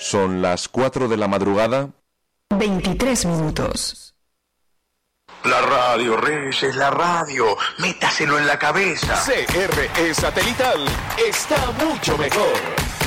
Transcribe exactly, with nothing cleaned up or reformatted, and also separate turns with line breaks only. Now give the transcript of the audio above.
Son las cuatro de la madrugada.
veintitrés minutos.
La radio, Reyes, la radio. Métaselo en la cabeza.
C R E Satelital está mucho mejor.